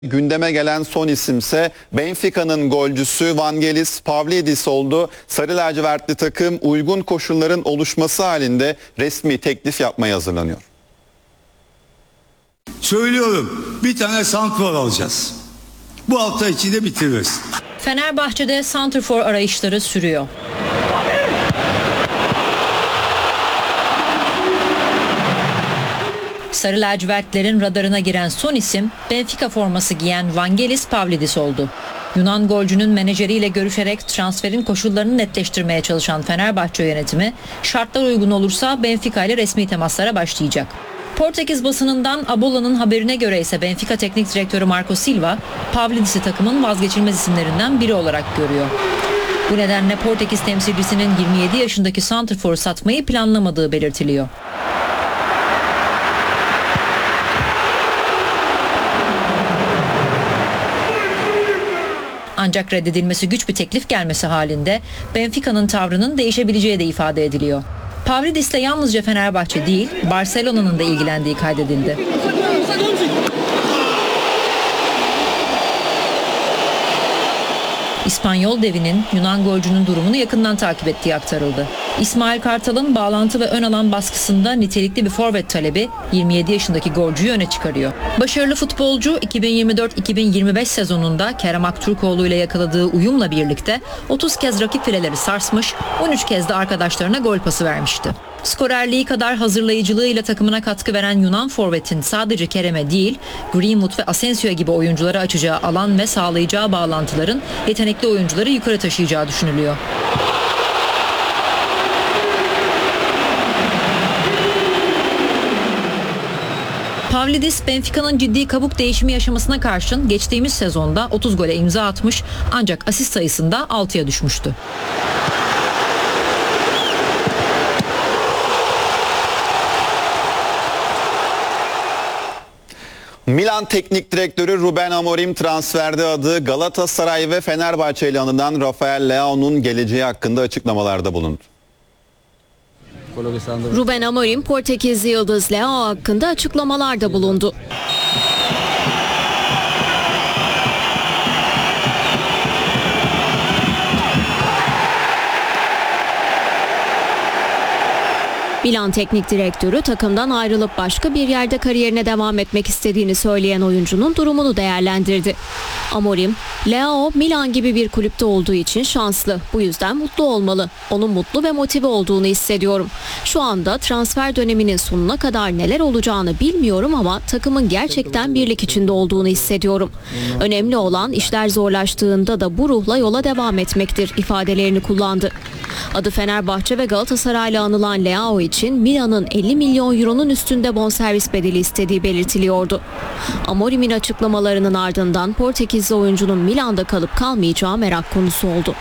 Gündeme gelen son isimse Benfica'nın golcüsü Vangelis Pavlidis oldu. Sarı lacivertli takım uygun koşulların oluşması halinde resmi teklif yapmaya hazırlanıyor. Söylüyorum, bir tane santrfor alacağız. Bu hafta içinde bitiririz. Fenerbahçe'de santrfor arayışları sürüyor. Sarı lacivertlerin radarına giren son isim Benfica forması giyen Vangelis Pavlidis oldu. Yunan golcünün menajeriyle görüşerek transferin koşullarını netleştirmeye çalışan Fenerbahçe yönetimi şartlar uygun olursa Benfica ile resmi temaslara başlayacak. Portekiz basınından Abola'nın haberine göre ise Benfica Teknik Direktörü Marco Silva, Pavlidis'i takımın vazgeçilmez isimlerinden biri olarak görüyor. Bu nedenle Portekiz temsilcisinin 27 yaşındaki santrforu satmayı planlamadığı belirtiliyor. Ancak reddedilmesi güç bir teklif gelmesi halinde Benfica'nın tavrının değişebileceği de ifade ediliyor. Pavlidis'le yalnızca Fenerbahçe değil, Barcelona'nın da ilgilendiği kaydedildi. İspanyol devinin Yunan golcünün durumunu yakından takip ettiği aktarıldı. İsmail Kartal'ın bağlantı ve ön alan baskısında nitelikli bir forvet talebi 27 yaşındaki golcüyü öne çıkarıyor. Başarılı futbolcu 2024-2025 sezonunda Kerem Aktürkoğlu ile yakaladığı uyumla birlikte 30 kez rakip fileleri sarsmış, 13 kez de arkadaşlarına gol pası vermişti. Skorerliği kadar hazırlayıcılığıyla takımına katkı veren Yunan forvetin sadece Kerem'e değil, Greenwood ve Asensio gibi oyunculara açacağı alan ve sağlayacağı bağlantıların yetenekli oyuncuları yukarı taşıyacağı düşünülüyor. Pavlidis, Benfica'nın ciddi kabuk değişimi yaşamasına karşın geçtiğimiz sezonda 30 gole imza atmış ancak asist sayısında 6'ya düşmüştü. Milan Teknik Direktörü Ruben Amorim transferde adı Galatasaray ve Fenerbahçe ile anılan Rafael Leao'nun geleceği hakkında açıklamalarda bulundu. Ruben Amorim Portekizli yıldız Leao hakkında açıklamalarda bulundu. Milan Teknik Direktörü takımdan ayrılıp başka bir yerde kariyerine devam etmek istediğini söyleyen oyuncunun durumunu değerlendirdi. Amorim, Leao Milan gibi bir kulüpte olduğu için şanslı. Bu yüzden mutlu olmalı. Onun mutlu ve motive olduğunu hissediyorum. Şu anda transfer döneminin sonuna kadar neler olacağını bilmiyorum ama takımın gerçekten birlik içinde olduğunu hissediyorum. Önemli olan işler zorlaştığında da bu ruhla yola devam etmektir ifadelerini kullandı. Adı Fenerbahçe ve Galatasaray'la anılan Leao için Milan'ın 50 milyon euronun üstünde bonservis bedeli istediği belirtiliyordu. Amorim'in açıklamalarının ardından Portekizli oyuncunun Milan'da kalıp kalmayacağı merak konusu oldu.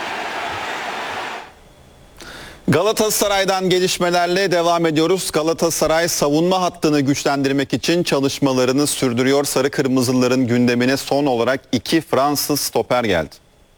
Galatasaray'dan gelişmelerle devam ediyoruz. Galatasaray savunma hattını güçlendirmek için çalışmalarını sürdürüyor. Sarı Kırmızılıların gündemine son olarak 2 Fransız stoper geldi.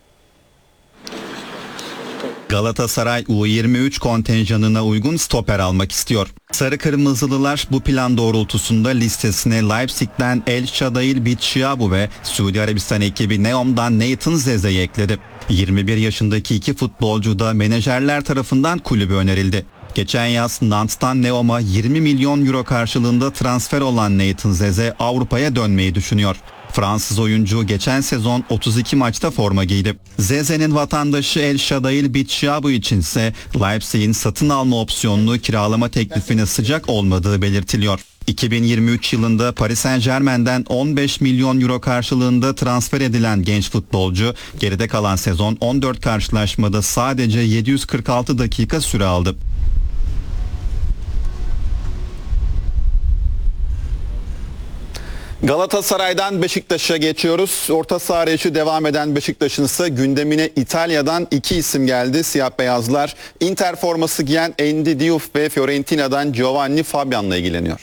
Galatasaray U23 kontenjanına uygun stoper almak istiyor. Sarı Kırmızılılar bu plan doğrultusunda listesine Leipzig'ten El Şadail Bitshiabu ve Suudi Arabistan ekibi Neom'dan Nathan Zeze'yi ekledi. 21 yaşındaki iki futbolcu da menajerler tarafından kulübe önerildi. Geçen yaz Nantes'tan Neom'a 20 milyon euro karşılığında transfer olan Nathan Zeze Avrupa'ya dönmeyi düşünüyor. Fransız oyuncu geçen sezon 32 maçta forma giydi. Zeze'nin vatandaşı El Şadail Bitshiabu içinse Leipzig'in satın alma opsiyonlu kiralama teklifine sıcak olmadığı belirtiliyor. 2023 yılında Paris Saint-Germain'den 15 milyon euro karşılığında transfer edilen genç futbolcu geride kalan sezon 14 karşılaşmada sadece 746 dakika süre aldı. Galatasaray'dan Beşiktaş'a geçiyoruz. Orta saha arayışı devam eden Beşiktaş'ın ise gündemine İtalya'dan 2 isim geldi. Siyah beyazlar Inter forması giyen Andy Diouf ve Fiorentina'dan Giovanni Fabian'la ilgileniyor.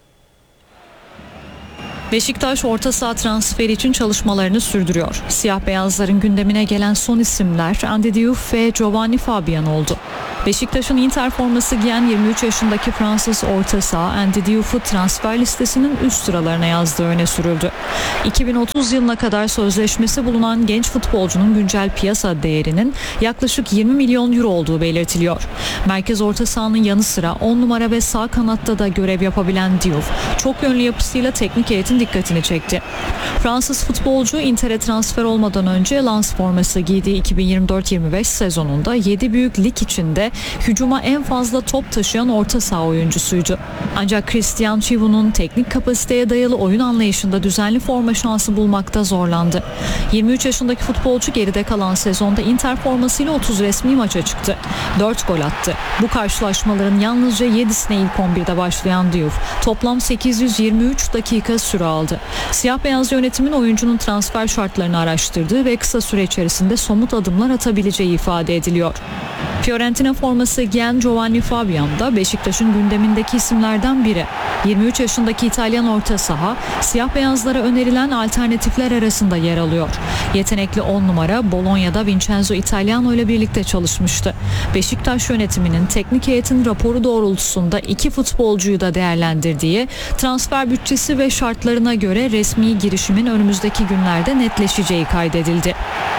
Beşiktaş orta saha transferi için çalışmalarını sürdürüyor. Siyah beyazların gündemine gelen son isimler Andy Diouf ve Giovanni Fabian oldu. Beşiktaş'ın Inter forması giyen 23 yaşındaki Fransız orta saha Andy Diouf'u transfer listesinin üst sıralarına yazdığı öne sürüldü. 2030 yılına kadar sözleşmesi bulunan genç futbolcunun güncel piyasa değerinin yaklaşık 20 milyon euro olduğu belirtiliyor. Merkez orta sahanın yanı sıra 10 numara ve sağ kanatta da görev yapabilen Diouf, çok yönlü yapısıyla teknik heyetin dikkatini çekti. Fransız futbolcu Inter'e transfer olmadan önce Lens forması giydiği 2024-25 sezonunda 7 büyük lig içinde hücuma en fazla top taşıyan orta saha oyuncusuydu. Ancak Christian Chivu'nun teknik kapasiteye dayalı oyun anlayışında düzenli forma şansı bulmakta zorlandı. 23 yaşındaki futbolcu geride kalan sezonda Inter formasıyla 30 resmi maça çıktı. 4 gol attı. Bu karşılaşmaların yalnızca 7'sine ilk 11'de başlayan Diouf toplam 823 dakika süre aldı. Siyah beyaz yönetimin oyuncunun transfer şartlarını araştırdığı ve kısa süre içerisinde somut adımlar atabileceği ifade ediliyor. Fiorentina forması giyen Giovanni Fabian da Beşiktaş'ın gündemindeki isimlerden biri. 23 yaşındaki İtalyan orta saha siyah beyazlara önerilen alternatifler arasında yer alıyor. Yetenekli 10 numara Bologna'da Vincenzo Italiano ile birlikte çalışmıştı. Beşiktaş yönetiminin teknik heyetin raporu doğrultusunda 2 futbolcuyu da değerlendirdiği, transfer bütçesi ve şartlarına göre resmi girişimin önümüzdeki günlerde netleşeceği kaydedildi.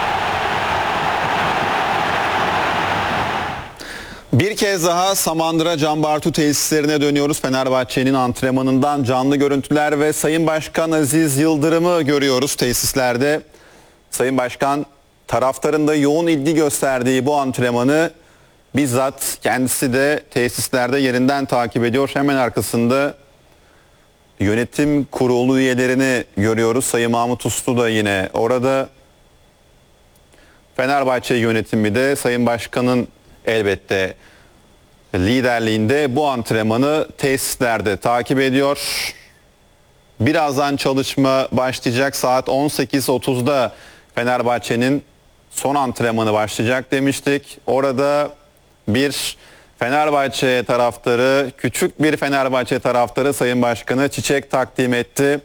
Bir kez daha Samandıra Can Bartu tesislerine dönüyoruz. Fenerbahçe'nin antrenmanından canlı görüntüler ve Sayın Başkan Aziz Yıldırım'ı görüyoruz tesislerde. Sayın Başkan taraftarın da yoğun ilgi gösterdiği bu antrenmanı bizzat kendisi de tesislerde yerinden takip ediyor. Hemen arkasında yönetim kurulu üyelerini görüyoruz. Sayın Mahmut Uslu da yine orada. Fenerbahçe yönetimi de Sayın Başkan'ın elbette liderliğinde bu antrenmanı tesislerde takip ediyor. Birazdan çalışma başlayacak. Saat 18.30'da Fenerbahçe'nin son antrenmanı başlayacak demiştik. Orada bir Fenerbahçe taraftarı, küçük bir Fenerbahçe taraftarı Sayın Başkan'a çiçek takdim etti.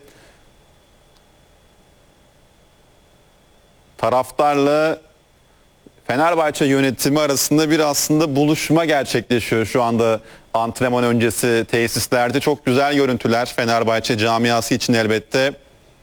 Taraftarla Fenerbahçe yönetimi arasında bir aslında buluşma gerçekleşiyor şu anda antrenman öncesi tesislerde. Çok güzel görüntüler Fenerbahçe camiası için elbette.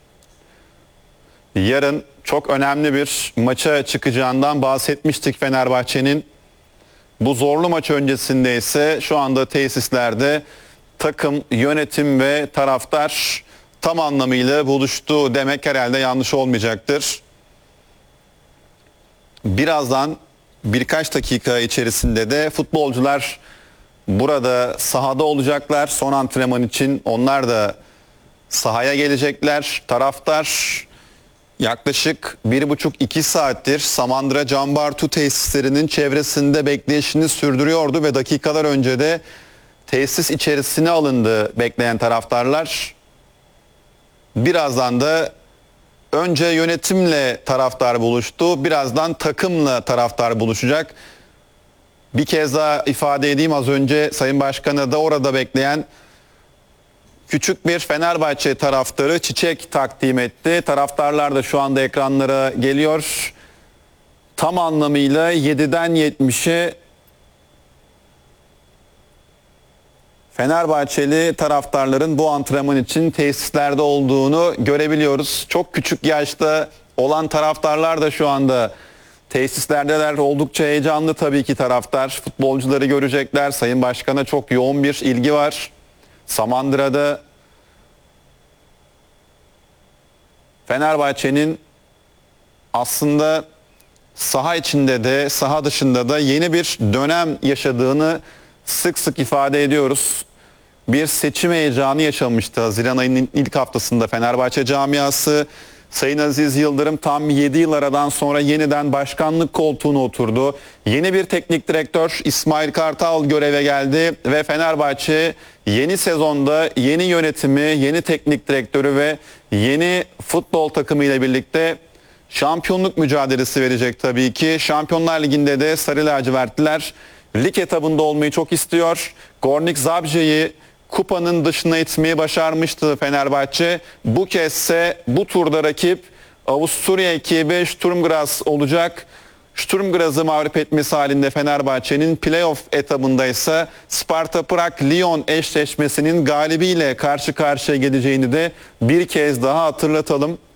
Yarın çok önemli bir maça çıkacağından bahsetmiştik Fenerbahçe'nin. Bu zorlu maç öncesinde ise şu anda tesislerde takım, yönetim ve taraftar tam anlamıyla buluştu demek herhalde yanlış olmayacaktır. Birazdan birkaç dakika içerisinde de futbolcular burada sahada olacaklar. Son antrenman için onlar da sahaya gelecekler. Taraftar yaklaşık 1,5-2 saattir Samandıra Can Bartu tesislerinin çevresinde bekleyişini sürdürüyordu ve dakikalar önce de tesis içerisine alındı bekleyen taraftarlar. Birazdan da önce yönetimle taraftar buluştu. Birazdan takımla taraftar buluşacak. Bir kez daha ifade edeyim, az önce Sayın Başkan'a da orada bekleyen küçük bir Fenerbahçe taraftarı çiçek takdim etti. Taraftarlar da şu anda ekranlara geliyor. Tam anlamıyla 7'den 70'e Fenerbahçeli taraftarların bu antrenman için tesislerde olduğunu görebiliyoruz. Çok küçük yaşta olan taraftarlar da şu anda tesislerdeler. Oldukça heyecanlı tabii ki taraftar. Futbolcuları görecekler. Sayın Başkan'a çok yoğun bir ilgi var. Samandıra'da Fenerbahçe'nin aslında saha içinde de saha dışında da yeni bir dönem yaşadığını sık sık ifade ediyoruz. Bir seçim heyecanı yaşamıştı Haziran ayının ilk haftasında Fenerbahçe camiası. Sayın Aziz Yıldırım tam 7 yıl aradan sonra yeniden başkanlık koltuğuna oturdu. Yeni bir teknik direktör İsmail Kartal göreve geldi ve Fenerbahçe yeni sezonda yeni yönetimi, yeni teknik direktörü ve yeni futbol takımı ile birlikte şampiyonluk mücadelesi verecek tabii ki. Şampiyonlar Ligi'nde de Sarı Lacivertliler lig etabında olmayı çok istiyor. Gornik Zabrze'yi kupanın dışına itmeyi başarmıştı Fenerbahçe. Bu kezdse bu turda rakip Avusturya ekibi Sturm Graz olacak. Sturm Graz'ı mağlup etmesi halinde Fenerbahçe'nin playoff etabında ise Sparta Prag-Lyon eşleşmesinin galibiyle karşı karşıya geleceğini de bir kez daha hatırlatalım.